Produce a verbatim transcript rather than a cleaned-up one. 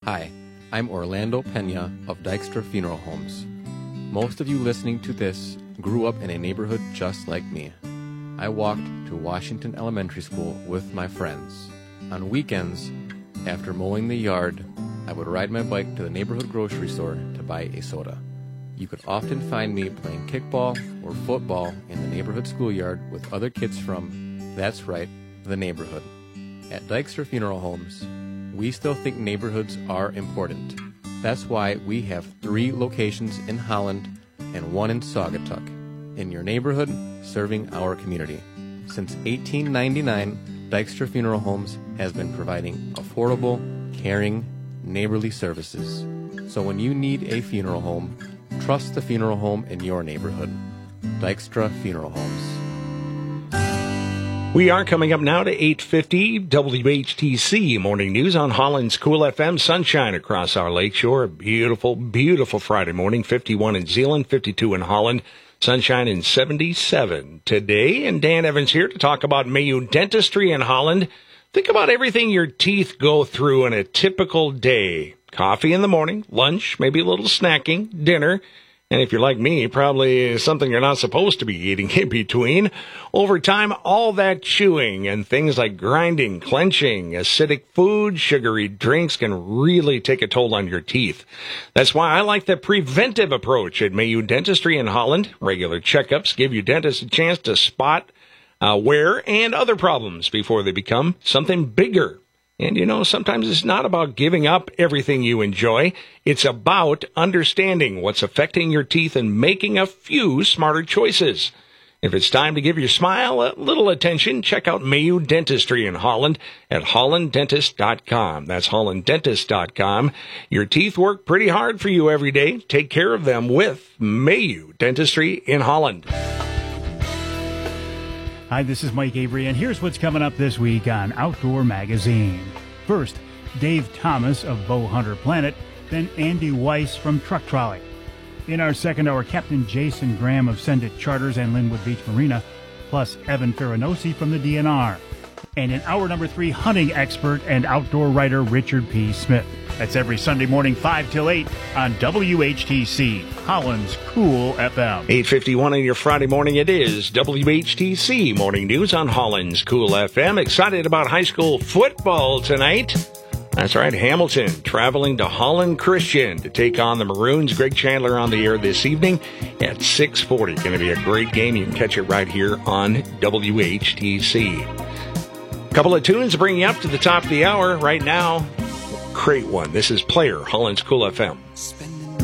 Hi, I'm Orlando Pena of Dykstra Funeral Homes. Most of you listening to this grew up in a neighborhood just like me. I walked to Washington Elementary School with my friends. On weekends, after mowing the yard, I would ride my bike to the neighborhood grocery store to buy a soda. You could often find me playing kickball or football in the neighborhood schoolyard with other kids from, that's right, the neighborhood. At Dykstra Funeral Homes, we still think neighborhoods are important. That's why we have three locations in Holland and one in Saugatuck. In your neighborhood, serving our community. Since eighteen ninety-nine, Dykstra Funeral Homes has been providing affordable, caring, neighborly services. So when you need a funeral home, trust the funeral home in your neighborhood. Dykstra Funeral Homes. We are coming up now to eight fifty W H T C Morning News on Holland's Cool F M. Sunshine across our lakeshore. Beautiful, beautiful Friday morning. fifty-one in Zeeland, fifty-two in Holland. Sunshine in seventy-seven today. And Dan Evans here to talk about Mayo Dentistry in Holland. Think about everything your teeth go through in a typical day. Coffee in the morning, lunch, maybe a little snacking, dinner. And if you're like me, probably something you're not supposed to be eating in between. Over time, all that chewing and things like grinding, clenching, acidic food, sugary drinks can really take a toll on your teeth. That's why I like the preventive approach at Mayo Dentistry in Holland. Regular checkups give you dentists a chance to spot uh, wear and other problems before they become something bigger. And, you know, sometimes it's not about giving up everything you enjoy. It's about understanding what's affecting your teeth and making a few smarter choices. If it's time to give your smile a little attention, check out Mayo Dentistry in Holland at holland dentist dot com. That's holland dentist dot com. Your teeth work pretty hard for you every day. Take care of them with Mayo Dentistry in Holland. Hi, this is Mike Avery, and here's what's coming up this week on Outdoor Magazine. First, Dave Thomas of Bowhunter Planet, then Andy Weiss from Truck Trolley. In our second hour, Captain Jason Graham of Send It Charters and Linwood Beach Marina, plus Evan Ferranosi from the D N R. And in hour number three, hunting expert and outdoor writer Richard P. Smith. That's every Sunday morning, five till eight on W H T C, Holland's Cool F M. eight fifty-one on your Friday morning, it is W H T C Morning News on Holland's Cool F M. Excited about high school football tonight. That's right, Hamilton traveling to Holland Christian to take on the Maroons. Greg Chandler on the air this evening at six forty. Going to be a great game. You can catch it right here on W H T C. Couple of tunes to bring you up to the top of the hour right now. Crate one. This is Player, Holland's Cool F M. Spend